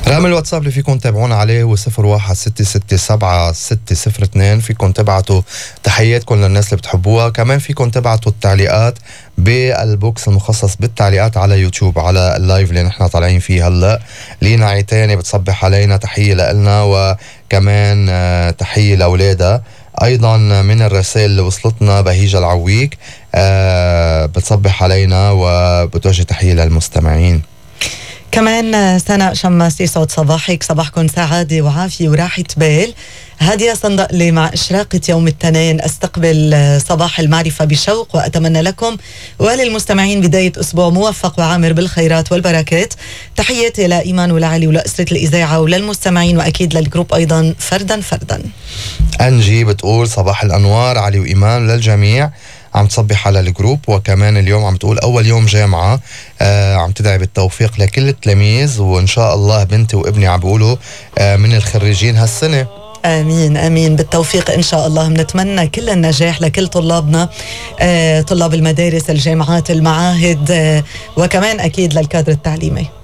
رقم الواتساب اللي فيكم تابعونا عليه هو 0166676602. فيكم تبعتوا تحياتكم للناس اللي بتحبوها. كمان فيكم تبعتوا التعليقات بالبوكس المخصص بالتعليقات على يوتيوب على اللايف اللي نحن طالعين فيه هلا. لينا عيتاني بتصبح علينا، تحية لنا وكمان تحية لأولادها. أيضا من الرسائل اللي وصلتنا بهيجة العويك بتصبح علينا وبتوجه تحية للمستمعين. كمان سناء شماس يسعد صباحك، صباحكم سعادة وعافية وراحة بال. هادية صندقلي مع إشراقة يوم الاثنين أستقبل صباح المعرفة بشوق، وأتمنى لكم وللمستمعين بداية أسبوع موفق وعامر بالخيرات والبركات. تحياتي لإيمان ولعلي ولأسرة الإذاعة وللمستمعين وأكيد للجروب أيضا فردا فردا. أنجي بتقول صباح الأنوار علي وإيمان للجميع، عم تصبح على الجروب. وكمان اليوم عم تقول أول يوم جامعة، عم تدعي بالتوفيق لكل التلاميذ، وإن شاء الله بنتي وابني عم بيقولوا من الخريجين هالسنة. آمين آمين بالتوفيق إن شاء الله. بنتمنى كل النجاح لكل طلابنا، طلاب المدارس، الجامعات، المعاهد، وكمان أكيد للكادر التعليمي.